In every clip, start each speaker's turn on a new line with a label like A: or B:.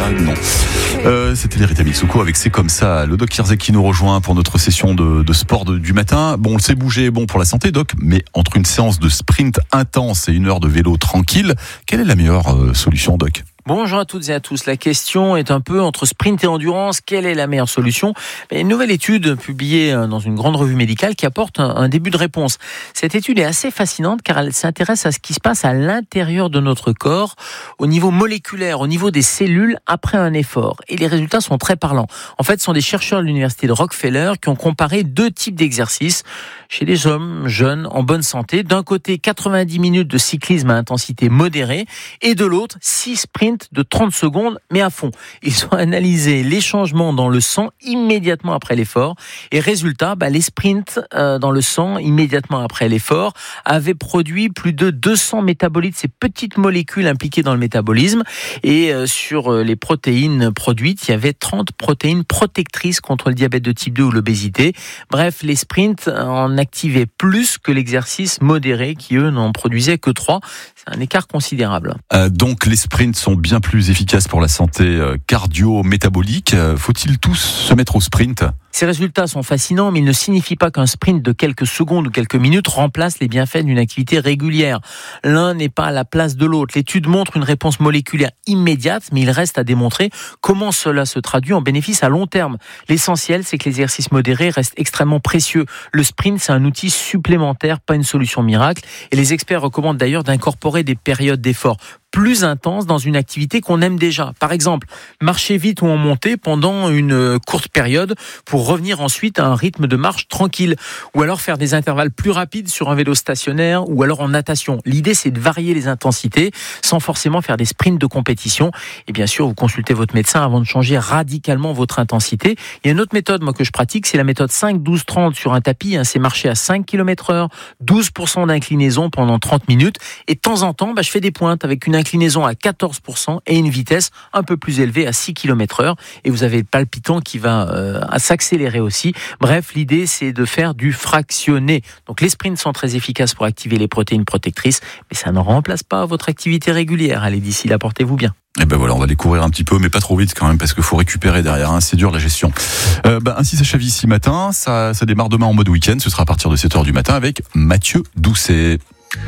A: non. C'était les Rita Mitsuko avec C'est comme ça. Le Doc Kirzek qui nous rejoint pour notre session de sport du matin. Bon, on le sait, bouger est bon pour la santé, Doc, mais entre une séance de sprint intense et une heure de vélo tranquille, quelle est la meilleure solution, Doc ?
B: Bonjour à toutes et à tous. La question est un peu entre sprint et endurance. Quelle est la meilleure solution ? Une nouvelle étude publiée dans une grande revue médicale qui apporte un début de réponse. Cette étude est assez fascinante car elle s'intéresse à ce qui se passe à l'intérieur de notre corps, au niveau moléculaire, au niveau des cellules après un effort. Et les résultats sont très parlants. En fait, ce sont des chercheurs de l'université de Rockefeller qui ont comparé deux types d'exercices chez des hommes jeunes en bonne santé. D'un côté, 90 minutes de cyclisme à intensité modérée et de l'autre, 6 sprints de 30 secondes, mais à fond. Ils ont analysé les changements dans le sang immédiatement après l'effort. Et résultat, les sprints dans le sang immédiatement après l'effort avaient produit plus de 200 métabolites, ces petites molécules impliquées dans le métabolisme. Et sur les protéines produites, il y avait 30 protéines protectrices contre le diabète de type 2 ou l'obésité. Bref, les sprints en activaient plus que l'exercice modéré qui, eux, n'en produisaient que 3. C'est un écart considérable.
A: Donc les sprints sont bien plus efficaces pour la santé cardio-métabolique. Faut-il tous se mettre au sprint ?
B: Ces résultats sont fascinants, mais ils ne signifient pas qu'un sprint de quelques secondes ou quelques minutes remplace les bienfaits d'une activité régulière. L'un n'est pas à la place de l'autre. L'étude montre une réponse moléculaire immédiate, mais il reste à démontrer comment cela se traduit en bénéfice à long terme. L'essentiel, c'est que l'exercice modéré reste extrêmement précieux. Le sprint, c'est un outil supplémentaire, pas une solution miracle. Et les experts recommandent d'ailleurs d'incorporer des périodes d'effort plus intense dans une activité qu'on aime déjà. Par exemple, marcher vite ou en montée pendant une courte période pour revenir ensuite à un rythme de marche tranquille. Ou alors faire des intervalles plus rapides sur un vélo stationnaire ou alors en natation. L'idée, c'est de varier les intensités sans forcément faire des sprints de compétition. Et bien sûr, vous consultez votre médecin avant de changer radicalement votre intensité. Il y a une autre méthode que je pratique, c'est la méthode 5-12-30 sur un tapis. C'est marcher à 5 km/h, 12% d'inclinaison pendant 30 minutes. Et de temps en temps, je fais des pointes avec une inclinaison à 14% et une vitesse un peu plus élevée à 6 km/h. Et vous avez le palpitant qui va s'accélérer aussi. Bref, l'idée, c'est de faire du fractionné. Donc les sprints sont très efficaces pour activer les protéines protectrices, mais ça ne remplace pas votre activité régulière. Allez, d'ici là, portez-vous bien.
A: Et voilà, on va les courir un petit peu, mais pas trop vite quand même, parce qu'il faut récupérer derrière, c'est dur la gestion. Ainsi s'achève ici matin, ça démarre demain en mode week-end, ce sera à partir de 7h du matin avec Mathieu Doucet.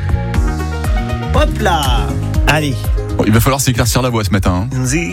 C: Hop là! Allez.
A: Bon, il va falloir s'éclaircir la voix ce matin.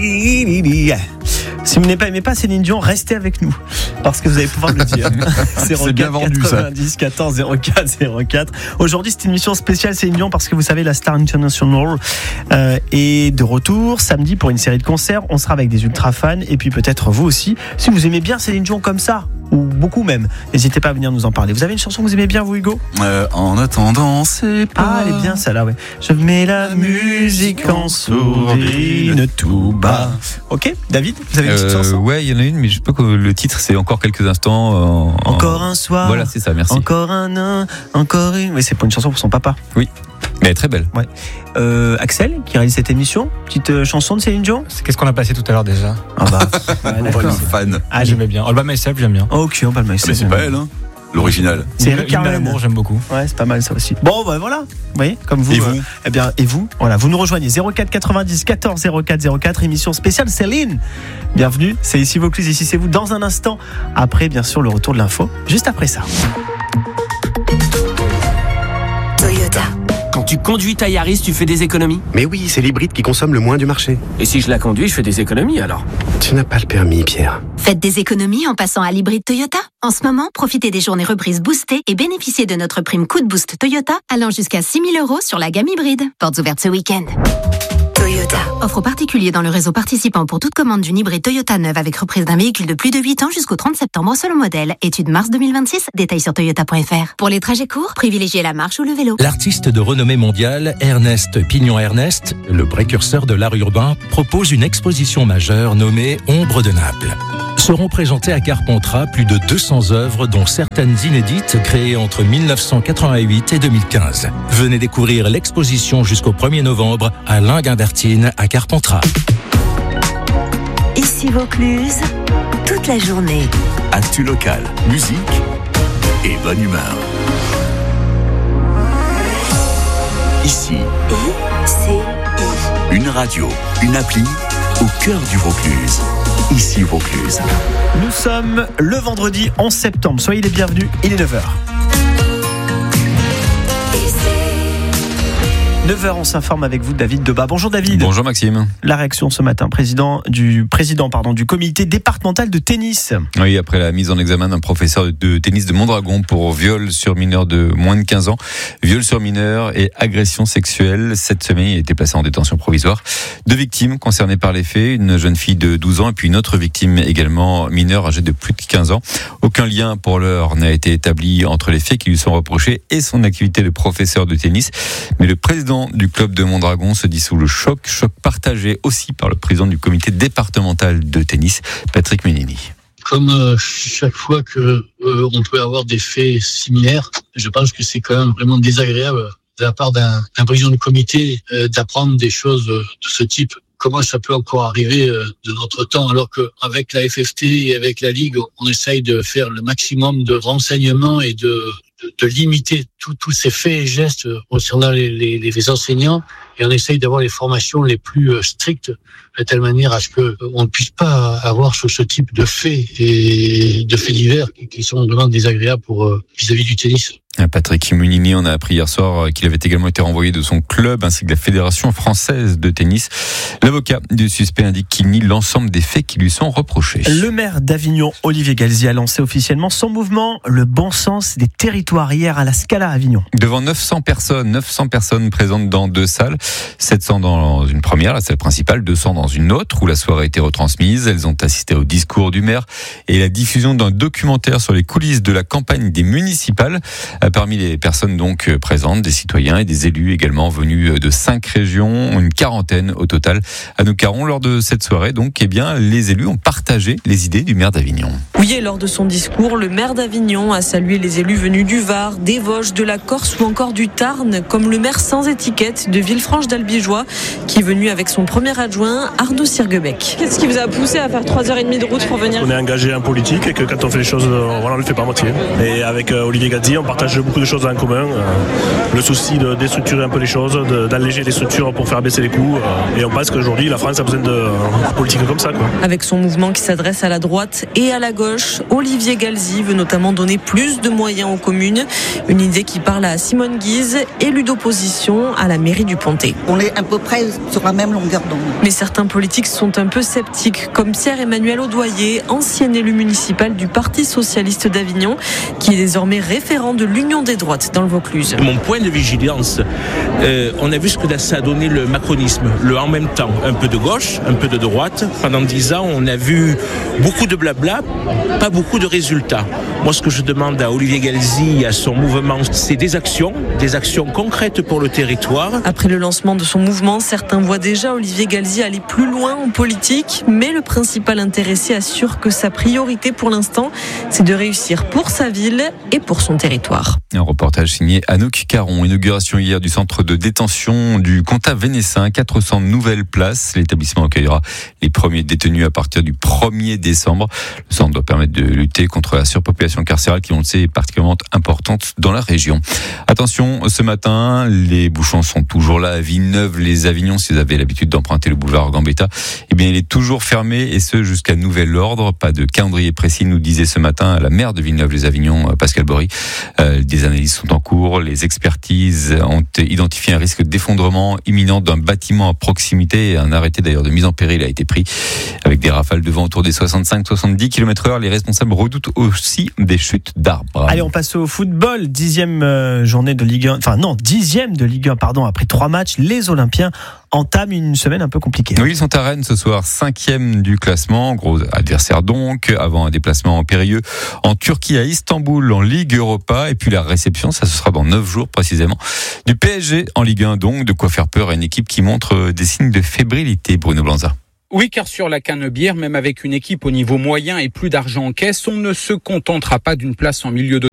C: Si vous n'aimez pas Céline Dion, restez avec nous, parce que vous allez pouvoir le dire.
A: C'est bien vendu
C: 90 14 04 04. Aujourd'hui, c'est une émission spéciale Céline Dion, parce que vous savez, la star international est de retour samedi pour une série de concerts. On sera avec des ultra fans, et puis peut-être vous aussi, si vous aimez bien Céline Dion comme ça, ou beaucoup même, n'hésitez pas à venir nous en parler. Vous avez une chanson que vous aimez bien, vous, Hugo ?
A: En attendant, c'est pas...
C: Ah, elle est bien celle-là, ouais. Je mets la musique en sourdine tout bas. Ok, David, vous avez une petite chanson ?
D: Ouais, il y en a une, mais je sais pas que le titre, c'est Encore quelques instants.
C: Encore un soir.
D: Voilà, c'est ça, merci.
C: Encore un an, encore une. Mais c'est pas une chanson pour son papa.
D: Oui, mais elle est très belle.
C: Ouais. Axel, qui réalise cette émission, petite chanson de Céline Dion.
E: Qu'est-ce qu'on a passé tout à l'heure déjà ?
C: D'accord.
A: Fan.
E: Ah, j'aimais bien. All by Myself, j'aime bien.
C: Ok, on va le mettre.
A: Mais c'est pas elle, l'original.
C: C'est
E: Hymne à l'amour, j'aime beaucoup.
C: Ouais, c'est pas mal ça aussi. Bon, voilà. Vous voyez, comme vous.
A: Et vous
C: et vous, voilà, vous nous rejoignez 04 90 14 04 04, émission spéciale Céline. Bienvenue, c'est Ici Vaucluse, ici c'est vous. Dans un instant, après bien sûr le retour de l'info, juste après ça.
F: Toyota.
G: Quand tu conduis ta Yaris, tu fais des économies ?
H: Mais oui, c'est l'hybride qui consomme le moins du marché.
G: Et si je la conduis, je fais des économies alors ?
H: Tu n'as pas le permis, Pierre.
F: Faites des économies en passant à l'hybride Toyota. En ce moment, profitez des journées reprises boostées et bénéficiez de notre prime coup de boost Toyota allant jusqu'à 6 000 € sur la gamme hybride. Portes ouvertes ce week-end. Toyota. Offre aux particuliers dans le réseau participant pour toute commande d'une hybride Toyota neuve avec reprise d'un véhicule de plus de 8 ans jusqu'au 30 septembre selon modèle. Étude mars 2026, détails sur toyota.fr. Pour les trajets courts, privilégiez la marche ou le vélo.
I: L'artiste de renommée mondiale, Ernest Pignon-Ernest, le précurseur de l'art urbain, propose une exposition majeure nommée Ombre de Naples. Seront présentées à Carpentras plus de 200 œuvres, dont certaines inédites, créées entre 1988 et 2015. Venez découvrir l'exposition jusqu'au 1er novembre à Linguinbertine à Carpentras.
F: Ici Vaucluse, toute la journée.
J: Actu local, musique et bonne humeur. Ici,
F: ICI.
J: une radio, une appli au cœur du Vaucluse. Ici Vaucluse.
C: Nous sommes le vendredi 11 septembre. Soyez les bienvenus, il est 9h. 9h, on s'informe avec vous, David Debat. Bonjour David.
D: Bonjour Maxime.
C: La réaction ce matin, président du comité départemental de tennis.
D: Oui, après la mise en examen d'un professeur de tennis de Mondragon pour viol sur mineur de moins de 15 ans, viol sur mineur et agression sexuelle. Cette semaine, il a été placé en détention provisoire. 2 victimes concernées par les faits, une jeune fille de 12 ans et puis une autre victime également mineure âgée de plus de 15 ans. Aucun lien pour l'heure n'a été établi entre les faits qui lui sont reprochés et son activité de professeur de tennis. Mais le président du club de Mondragon se dit sous le choc partagé aussi par le président du comité départemental de tennis, Patrick Ménini.
K: Comme chaque fois que on peut avoir des faits similaires, je pense que c'est quand même vraiment désagréable de la part d'un président du comité d'apprendre des choses de ce type. Comment ça peut encore arriver de notre temps, alors qu'avec la FFT et avec la Ligue, on essaye de faire le maximum de renseignements et de limiter tous ces faits et gestes concernant les enseignants, et on essaye d'avoir les formations les plus strictes de telle manière à ce que on ne puisse pas avoir ce type de faits et de faits divers qui sont vraiment désagréables pour vis-à-vis du tennis.
D: Patrick Ménini, on a appris hier soir qu'il avait également été renvoyé de son club ainsi que de la Fédération française de tennis. L'avocat du suspect indique qu'il nie l'ensemble des faits qui lui sont reprochés.
C: Le maire d'Avignon, Olivier Galzi, a lancé officiellement son mouvement Le Bon Sens des Territoires hier à la Scala à Avignon.
D: Devant 900 personnes présentes dans 2 salles, 700 dans une première, la salle principale, 200 dans une autre où la soirée a été retransmise. Elles ont assisté au discours du maire et la diffusion d'un documentaire sur les coulisses de la campagne des municipales. Parmi les personnes donc présentes, des citoyens et des élus également venus de 5 régions, une quarantaine au total à Noucaron. Lors de cette soirée, donc, les élus ont partagé les idées du maire d'Avignon.
L: Oui, et lors de son discours, le maire d'Avignon a salué les élus venus du Var, des Vosges, de la Corse ou encore du Tarn, comme le maire sans étiquette de Villefranche-d'Albigeois, qui est venu avec son premier adjoint, Arnaud Sirguebec. Qu'est-ce qui vous a poussé à faire 3h30 de route pour venir ?
M: On est engagé en politique et que quand on fait les choses, on ne le fait pas à moitié. Et avec Olivier Galzi, on partage beaucoup de choses en commun. Le souci de déstructurer un peu les choses, d'alléger les structures pour faire baisser les coûts. Et on pense qu'aujourd'hui, la France a besoin de politique comme ça, quoi.
L: Avec son mouvement qui s'adresse à la droite et à la gauche, Olivier Galzi veut notamment donner plus de moyens aux communes. Une idée qui parle à Simone Guise, élue d'opposition à la mairie du Pontet.
N: On est à peu près sur la même longueur d'onde.
L: Mais certains politiques sont un peu sceptiques, comme Pierre-Emmanuel Audoyer, ancien élu municipal du Parti socialiste d'Avignon, qui est désormais référent de l'Union des droites dans le Vaucluse.
O: Mon point de vigilance, on a vu ce que ça a donné le macronisme, le en même temps, un peu de gauche, un peu de droite. Pendant 10 ans, on a vu beaucoup de blabla, pas beaucoup de résultats. Moi, ce que je demande à Olivier Galzi, à son mouvement, c'est des actions concrètes pour le territoire.
L: Après le lancement de son mouvement, certains voient déjà Olivier Galzi aller plus loin en politique, mais le principal intéressé assure que sa priorité pour l'instant, c'est de réussir pour sa ville et pour son territoire.
D: Un reportage signé Anouk Caron. Inauguration hier du centre de détention du Comtat Vénessin. 400 nouvelles places. L'établissement accueillera les premiers détenus à partir du 1er décembre. Le centre doit permettre de lutter contre la surpopulation carcérale qui, on le sait, est particulièrement importante dans la région. Attention, ce matin, les bouchons sont toujours là à Villeneuve-les-Avignon. Si vous avez l'habitude d'emprunter le boulevard Gambetta, il est toujours fermé et ce jusqu'à nouvel ordre. Pas de calendrier précis, nous disait ce matin la maire de Villeneuve-les-Avignon, Pascal Bory. Des analyses sont en cours. Les expertises ont identifié un risque d'effondrement imminent d'un bâtiment à proximité. Un arrêté d'ailleurs de mise en péril a été pris avec des rafales de vent autour des 65-70 km/h. Les responsables redoutent aussi des chutes d'arbres.
C: Allez, on passe au football. 10e journée de Ligue 1. 10e de Ligue 1, après 3 matchs. Les Olympiens entament une semaine un peu compliquée.
D: Oui, ils sont à Rennes ce soir, 5e du classement. Gros adversaire donc, avant un déplacement périlleux en Turquie à Istanbul en Ligue Europa. Et puis la réception, ça ce sera dans 9 jours précisément, du PSG en Ligue 1 donc. De quoi faire peur à une équipe qui montre des signes de fébrilité, Bruno Blanza.
P: Oui, car sur la Canebière, même avec une équipe au niveau moyen et plus d'argent en caisse, on ne se contentera pas d'une place en milieu de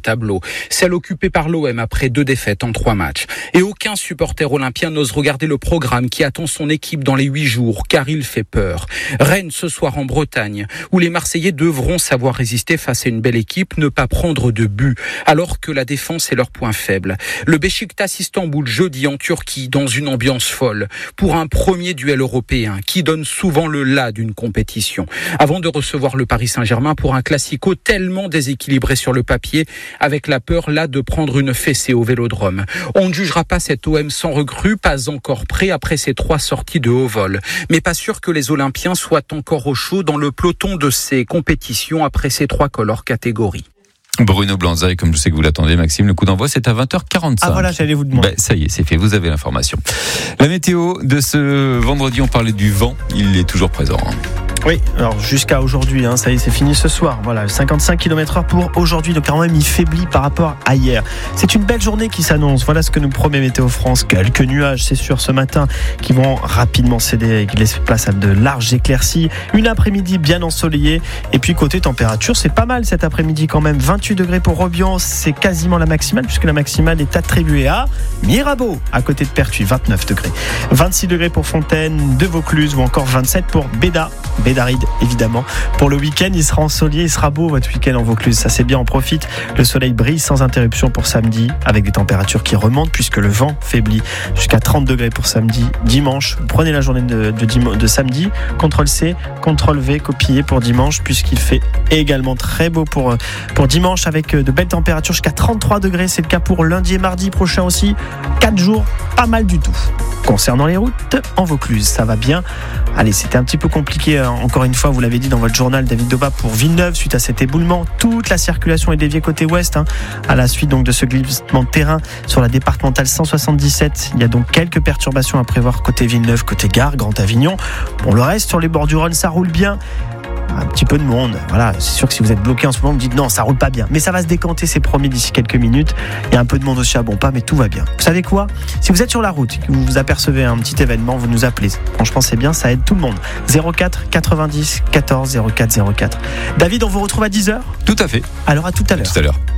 P: tableau. Celle occupée par l'OM après 2 défaites en 3 matchs. Et aucun supporter olympien n'ose regarder le programme qui attend son équipe dans les 8 jours, car il fait peur. Rennes ce soir en Bretagne, où les Marseillais devront savoir résister face à une belle équipe, ne pas prendre de but, alors que la défense est leur point faible. Le Beşiktaş Istanbul jeudi en Turquie, dans une ambiance folle, pour un premier duel européen qui donne souvent le là d'une compétition. Avant de recevoir le Paris Saint-Germain pour un classico tellement déséquilibré sur le papier, avec la peur là de prendre une fessée au Vélodrome. On ne jugera pas cet OM sans recrue, pas encore prêt après ses 3 sorties de haut vol. Mais pas sûr que les Olympiens soient encore au chaud dans le peloton de ces compétitions après ces 3 colors catégories.
D: Bruno Blanza, comme je sais que vous l'attendez, Maxime, le coup d'envoi c'est à 20h45.
C: Ah voilà, j'allais vous demander.
D: Ça y est, c'est fait, vous avez l'information. La météo de ce vendredi, on parlait du vent, il est toujours présent.
C: Oui, alors jusqu'à aujourd'hui, ça y est, c'est fini ce soir. Voilà, 55 km/h pour aujourd'hui, donc quand même il faiblit par rapport à hier. C'est une belle journée qui s'annonce. Voilà ce que nous promet Météo France. Quelques nuages, c'est sûr, ce matin, qui vont rapidement céder et qui laissent place à de larges éclaircies. Une après-midi bien ensoleillée. Et puis côté température, c'est pas mal cet après-midi quand même. 28 degrés pour Robian, c'est quasiment la maximale, puisque la maximale est attribuée à Mirabeau, à côté de Pertuis, 29 degrés. 26 degrés pour Fontaine, de Vaucluse, ou encore 27 pour Bédaride, évidemment. Pour le week-end, il sera ensoleillé, il sera beau votre week-end en Vaucluse. Ça c'est bien, on profite. Le soleil brille sans interruption pour samedi, avec des températures qui remontent puisque le vent faiblit. Jusqu'à 30 degrés pour samedi. Dimanche, vous prenez la journée de samedi. CTRL-C, CTRL-V, copier pour dimanche, puisqu'il fait également très beau pour dimanche, avec de belles températures jusqu'à 33 degrés. C'est le cas pour lundi et mardi prochain aussi. 4 jours, pas mal du tout. Concernant les routes, en Vaucluse, ça va bien. Allez, c'était un petit peu compliqué, encore une fois, vous l'avez dit dans votre journal, David Doba, pour Villeneuve, suite à cet éboulement. Toute la circulation est déviée côté ouest, à la suite donc de ce glissement de terrain sur la départementale 177. Il y a donc quelques perturbations à prévoir côté Villeneuve, côté gare, Grand Avignon. Bon, le reste, sur les bords du Rhône, ça roule bien. Un petit peu de monde, voilà, c'est sûr que si vous êtes bloqué en ce moment, vous dites non, ça roule pas bien, mais ça va se décanter, c'est promis, d'ici quelques minutes. Il y a un peu de monde aussi à Bonpas, mais tout va bien. Vous savez quoi, si vous êtes sur la route, que vous apercevez un petit événement, vous nous appelez, franchement c'est bien, ça aide tout le monde. 04 90 14 04 04. David, on vous retrouve à 10h?
D: Tout à fait.
C: Alors à tout à l'heure.
D: Tout à l'heure.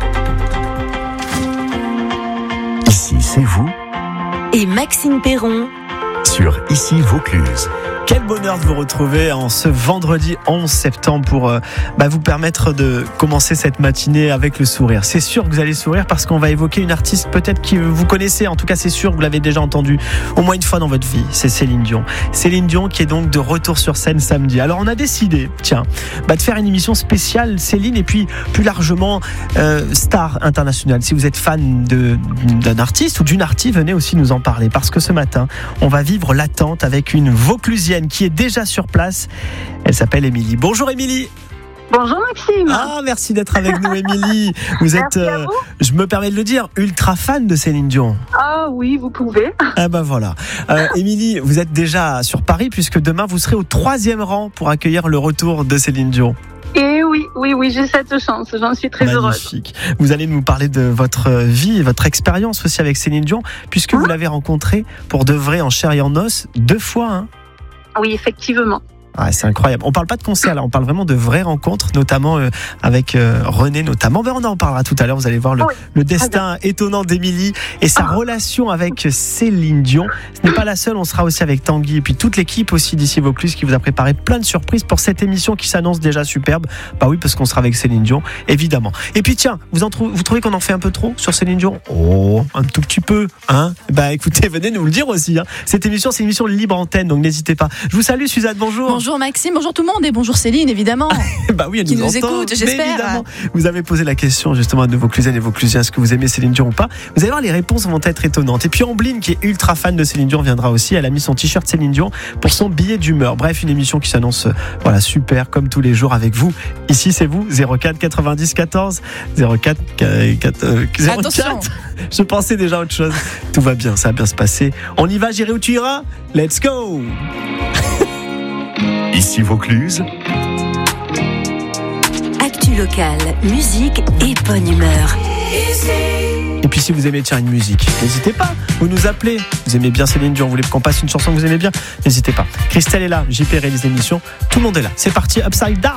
J: Ici c'est vous
F: Et Maxime Perron
J: sur Ici Vaucluse.
C: Quel bonheur de vous retrouver en ce vendredi 11 septembre pour vous permettre de commencer cette matinée avec le sourire. C'est sûr que vous allez sourire parce qu'on va évoquer une artiste peut-être que vous connaissez, en tout cas c'est sûr que vous l'avez déjà entendue au moins une fois dans votre vie, c'est Céline Dion. Céline Dion qui est donc de retour sur scène samedi. Alors on a décidé, de faire une émission spéciale Céline et puis plus largement star internationale. Si vous êtes fan d'un artiste ou d'une artiste, venez aussi nous en parler parce que ce matin, on va vivre l'attente avec une Vauclusienne qui est déjà sur place. Elle s'appelle Émilie. Bonjour Émilie.
Q: Bonjour Maxime.
C: Ah, merci d'être avec nous Émilie. Vous êtes, je me permets de le dire, ultra fan de Céline Dion.
Q: Ah oui, vous pouvez.
C: Ah ben voilà. Émilie, vous êtes déjà sur Paris puisque demain vous serez au 3e rang pour accueillir le retour de Céline Dion.
Q: Et oui, j'ai cette chance, j'en suis très
C: Magnifique.
Q: heureuse.
C: Vous allez nous parler de votre vie et votre expérience aussi avec Céline Dion, puisque vous l'avez rencontrée pour de vrai en chair et en os 2 fois.
Q: Oui, effectivement.
C: Ah, c'est incroyable. On parle pas de concert là, on parle vraiment de vraies rencontres, notamment avec René notamment. On en parlera tout à l'heure. Vous allez voir le destin étonnant d'Émilie et sa relation avec Céline Dion. Ce n'est pas la seule, on sera aussi avec Tanguy et puis toute l'équipe aussi d'ici Vaucluse qui vous a préparé plein de surprises pour cette émission qui s'annonce déjà superbe. Bah oui, parce qu'on sera avec Céline Dion, évidemment. Et puis tiens, vous trouvez qu'on en fait un peu trop sur Céline Dion? Oh, un tout petit peu, hein? Bah écoutez, venez nous le dire aussi. Cette émission, c'est une émission libre antenne, donc n'hésitez pas. Je vous salue, Suzanne. Bonjour.
R: Bonjour Maxime, bonjour tout le monde et bonjour Céline évidemment.
C: Bah oui, elle
R: qui nous
C: entend,
R: écoute, j'espère.
C: Évidemment. Vous avez posé la question justement à nos Vauclusiennes et Vauclusiens, est-ce que vous aimez Céline Dion ou pas? Vous allez voir, les réponses vont être étonnantes. Et puis Ambline, qui est ultra fan de Céline Dion, viendra aussi. Elle a mis son t-shirt Céline Dion pour son billet d'humeur. Bref, une émission qui s'annonce super comme tous les jours avec vous. Ici c'est vous, 04 90 14 04 04. Je pensais déjà à autre chose. Tout va bien, ça va bien se passer. On y va, j'irai où tu iras. Let's go.
J: Ici Vaucluse.
F: Actu locale, musique et bonne humeur.
C: Et puis si vous aimez une musique, n'hésitez pas, vous nous appelez. Vous aimez bien Céline Dion, vous voulez qu'on passe une chanson que vous aimez bien, n'hésitez pas. Christelle est là, JP réalise l'émission, tout le monde est là. C'est parti, Upside Down.